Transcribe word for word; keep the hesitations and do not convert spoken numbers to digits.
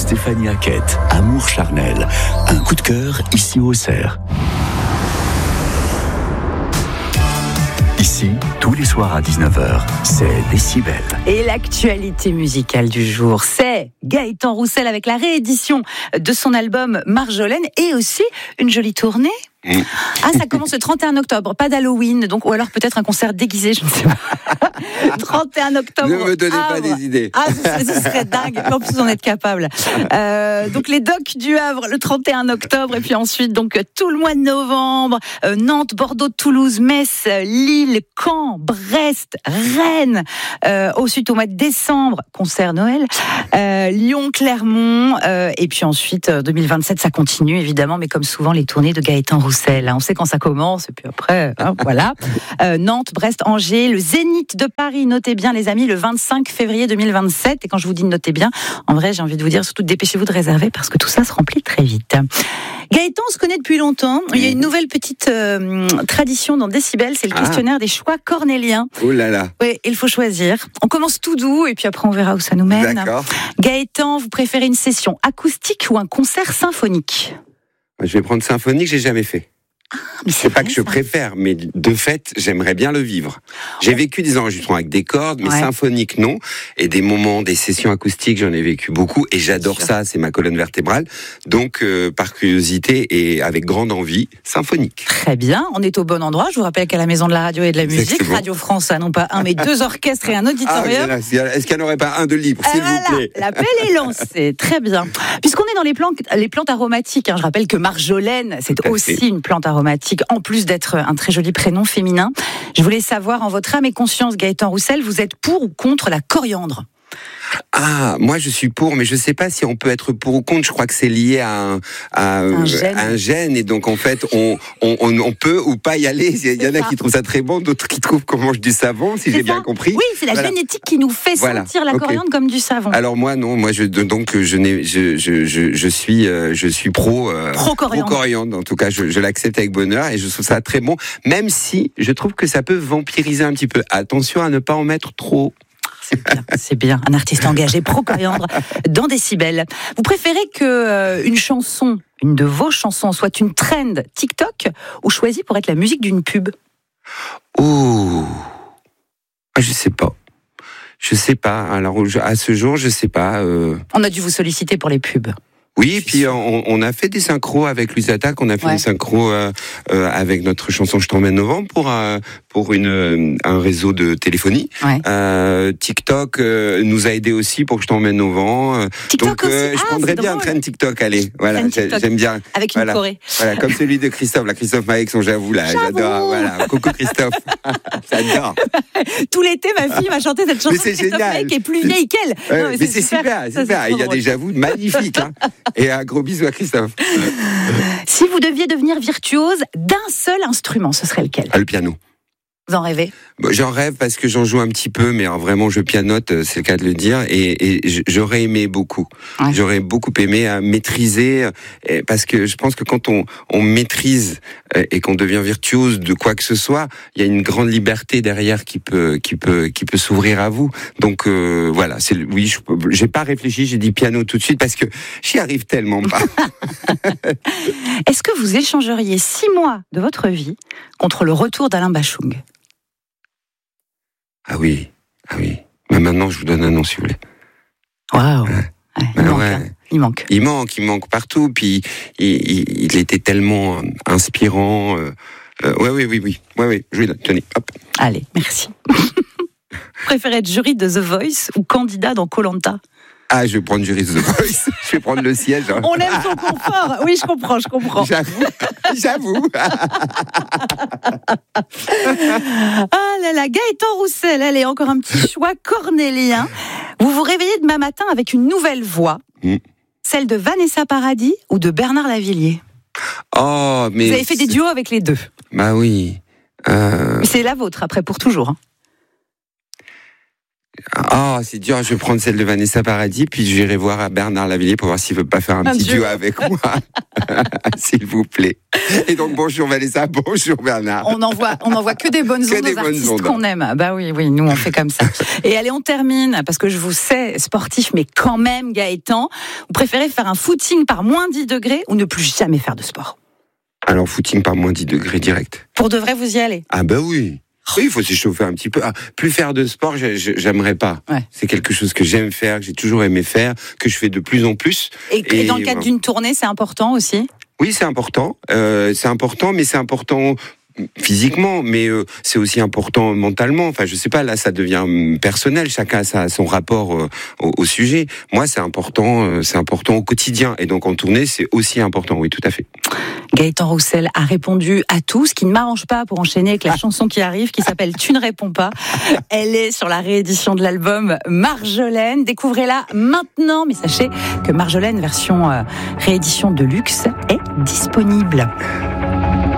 Stéphanie Hackett, Amour charnel. Un coup de cœur ici au Auxerre. Ici, tous les soirs à dix-neuf heures, c'est Décibel. Et l'actualité musicale du jour, c'est Gaëtan Roussel avec la réédition de son album Marjolaine et aussi une jolie tournée. Mmh. Ah, ça commence le trente et un octobre, pas d'Halloween, donc, ou alors peut-être un concert déguisé, je ne sais pas. trente et un octobre. Ne me donnez Havre. Pas des idées. Ah, ce serait, ce serait dingue, mais en plus on est capable. Euh, donc les docks du Havre le trente et un octobre, et puis ensuite donc tout le mois de novembre, euh, Nantes, Bordeaux, Toulouse, Metz, Lille, Caen, Brest, Rennes. Euh, ensuite au mois de décembre, concert Noël, euh, Lyon, Clermont, euh, et puis ensuite deux mille vingt-sept ça continue évidemment, mais comme souvent les tournées de Gaëtan Roussel. On sait quand ça commence, et puis après, hein, voilà. Euh, Nantes, Brest, Angers, le Zénith de Paris, notez bien les amis, le vingt-cinq février deux mille vingt-sept. Et quand je vous dis notez bien, en vrai, j'ai envie de vous dire, surtout dépêchez-vous de réserver, parce que tout ça se remplit très vite. Gaëtan, on se connaît depuis longtemps. Il y a une nouvelle petite euh, tradition dans Décibel, c'est le questionnaire ah. des choix cornéliens. Oh là là. Oui, il faut choisir. On commence tout doux, et puis après on verra où ça nous mène. D'accord. Gaëtan, vous préférez une session acoustique ou un concert symphonique ? Je vais prendre symphonique, j'ai jamais fait. Ah, mais c'est c'est pas vrai, que je ça. préfère, mais de fait, j'aimerais bien le vivre. J'ai ouais. vécu des enregistrements avec des cordes, mais ouais. symphoniques non. Et des moments, des sessions acoustiques, j'en ai vécu beaucoup. Et j'adore ça, c'est ma colonne vertébrale. Donc, euh, par curiosité et avec grande envie, symphonique. Très bien, on est au bon endroit. Je vous rappelle qu'à la Maison de la Radio et de la Musique, Radio France a non pas un, mais deux orchestres et un auditorium. Ah, est-ce qu'il n'y en aurait pas un de libre, s'il voilà, vous plaît ? L'appel est lancé, très bien. Puisqu'on est dans les plantes, les plantes aromatiques, hein, je rappelle que Marjolaine, c'est Tout aussi fait. une plante aromatique, en plus d'être un très joli prénom féminin. Je voulais savoir, en votre âme et conscience, Gaëtan Roussel, vous êtes pour ou contre la coriandre ? Ah, moi je suis pour, mais je sais pas si on peut être pour ou contre. Je crois que c'est lié à un, à un, gène. un gène, et donc en fait on, on, on, on peut ou pas y aller. Il y en a ça. qui trouvent ça très bon, d'autres qui trouvent qu'on mange du savon, si c'est j'ai ça. bien compris. Oui, c'est la voilà. génétique qui nous fait voilà. sentir la okay. coriandre comme du savon. Alors moi non, moi je donc je n'ai je je je, je suis euh, je suis pro euh, pro coriandre. pro coriandre. En tout cas, je, je l'accepte avec bonheur et je trouve ça très bon, même si je trouve que ça peut vampiriser un petit peu. Attention à ne pas en mettre trop. C'est bien, c'est bien. Un artiste engagé pro-coriandre dans Décibel. Vous préférez que euh, une chanson, une de vos chansons, soit une trend TikTok ou choisie pour être la musique d'une pub ? Oh, je sais pas. Je sais pas. Alors à ce jour, je sais pas. Euh... On a dû vous solliciter pour les pubs. Oui, puis on, on a fait des synchros avec Louise Attaque, on a fait ouais. des synchros euh, euh, avec notre chanson Je t'emmène novembre pour euh, pour une euh, un réseau de téléphonie. Ouais. Euh, TikTok euh, nous a aidé aussi pour que Je t'emmène novembre. TikTok Donc euh, aussi. je ah, prendrais bien un train TikTok, allez. Voilà, TikTok. j'aime bien. Avec une voilà. choré. Voilà, comme celui de Christophe, la Christophe Maé avec son J'avoue là, J'avoue. j'adore. Voilà, coucou Christophe. J'adore. Tout l'été, ma fille m'a chanté cette chanson de Christophe Maé qui est plus vieille qu'elle. Ouais, non, mais, mais c'est, c'est super, super. super. Il y a des J'avoue magnifiques. Hein. Et un gros bisou à Christophe. Si vous deviez devenir virtuose d'un seul instrument, ce serait lequel ? Ah, le piano. Vous en rêvez ? Bon, j'en rêve parce que j'en joue un petit peu, mais alors vraiment je pianote, c'est le cas de le dire, et, et j'aurais aimé beaucoup. Ouais. J'aurais beaucoup aimé à maîtriser, parce que je pense que quand on, on maîtrise et qu'on devient virtuose de quoi que ce soit, il y a une grande liberté derrière qui peut, qui peut, qui peut s'ouvrir à vous. Donc euh, voilà, c'est oui, je, j'ai pas réfléchi, j'ai dit piano tout de suite parce que j'y arrive tellement pas. Est-ce que vous échangeriez six mois de votre vie contre le retour d'Alain Bachung ? Ah oui, ah oui. Mais maintenant, je vous donne un nom, si vous voulez. Waouh. Ouais. Ouais, il, manque, ouais. hein. il manque. Il manque, il manque partout. Puis il, il, il était tellement inspirant. Euh, euh, ouais, oui, oui, oui. Ouais, oui. Je lui donne. Tenez, hop. Allez, merci. Vous préférez être jury de The Voice ou candidat dans Koh-Lanta ? Ah, je vais prendre jury de The Voice. Je vais prendre le siège. Hein. On aime son confort. Oui, je comprends, je comprends. J'avoue. J'avoue. Ah là là, Gaëtan Roussel, allez, encore un petit choix cornélien. Vous vous réveillez demain matin avec une nouvelle voix, mm. celle de Vanessa Paradis ou de Bernard Lavilliers. Oh, mais... Vous avez fait des duos avec les deux. Bah oui. Euh... C'est la vôtre, après, pour toujours. Hein. Ah, oh, c'est dur, je vais prendre celle de Vanessa Paradis, puis j'irai voir Bernard Lavilliers pour voir s'il veut pas faire un, un petit duo avec moi. S'il vous plaît. Et donc, bonjour Vanessa, bonjour Bernard. On envoie, on envoie que des bonnes que ondes des aux bonnes artistes ondes. qu'on aime. Bah oui, oui, nous on fait comme ça. Et allez, on termine, parce que je vous sais sportif, mais quand même, Gaëtan, vous préférez faire un footing par moins dix degrés ou ne plus jamais faire de sport? Alors, footing par moins dix degrés direct. Pour de vrai, vous y allez? Ah bah oui. Oui, il faut s'échauffer un petit peu. Ah, plus faire de sport, j'aimerais pas. Ouais. C'est quelque chose que j'aime faire, que j'ai toujours aimé faire, que je fais de plus en plus. Et, et dans le cadre d'une tournée, c'est important aussi? Oui, c'est important. Euh, c'est important, mais c'est important physiquement, mais euh, c'est aussi important mentalement. Enfin, je sais pas, là, ça devient personnel. Chacun a sa, son rapport euh, au, au sujet. Moi, c'est important, euh, c'est important au quotidien. Et donc, en tournée, c'est aussi important. Oui, tout à fait. Gaëtan Roussel a répondu à tout, ce qui ne m'arrange pas pour enchaîner avec la chanson qui arrive, qui s'appelle Tu ne réponds pas. Elle est sur la réédition de l'album Marjolaine. Découvrez-la maintenant, mais sachez que Marjolaine, version euh, réédition de luxe, est disponible.